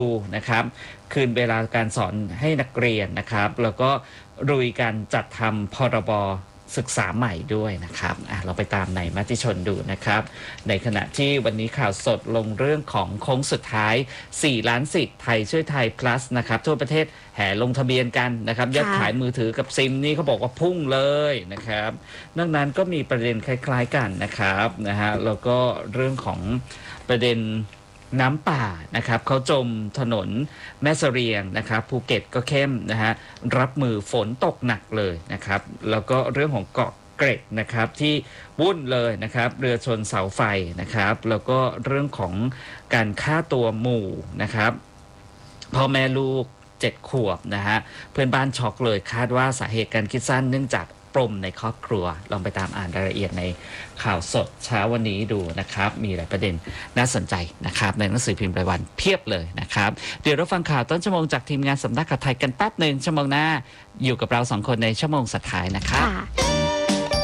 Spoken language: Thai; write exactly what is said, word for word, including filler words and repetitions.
นะครับคืนเวลาการสอนให้นักเรียนนะครับแล้วก็รุยการจัดทำพรบศึกษาใหม่ด้วยนะครับเราไปตามในมติชนดูนะครับในขณะที่วันนี้ข่าวสดลงเรื่องของโค้งสุดท้ายสี่ล้านสิทธิ์ไทยช่วยไทย plus นะครับทั่วประเทศแห่ลงทะเบียนกันนะครับยอดขายมือถือกับซิมนี่เขาบอกว่าพุ่งเลยนะครับดังนั้นก็มีประเด็นคล้ายๆกันนะครับนะฮะแล้วก็เรื่องของประเด็นน้ำป่านะครับเขาจมถนนแม่เสรียงนะครับภูเก็ตก็เข้มนะฮะรับมือฝนตกหนักเลยนะครับแล้วก็เรื่องของเกาะเกร็ดนะครับที่วุ่นเลยนะครับเรือชนเสาไฟนะครับแล้วก็เรื่องของการฆ่าตัวหมู่นะครับพ่อแม่ลูกเจ็ดขวบนะฮะเพื่อนบ้านช็อกเลยคาดว่าสาเหตุการคิดสั้นเนื่องจากปมในครอบครัวลองไปตามอ่านรายละเอียดในข่าวสดเช้าวันนี้ดูนะครับมีหลายประเด็นน่าสนใจนะครับในหนังสือพิมพ์รายวันเพียบเลยนะครับเดี๋ยวเราฟังข่าวต้นชั่วโมงจากทีมงานสำนักข่าวไทยกันแป๊บหนึ่งชั่วโมงหน้าอยู่กับเราสองคนในชั่วโมงสุดท้ายนะครับ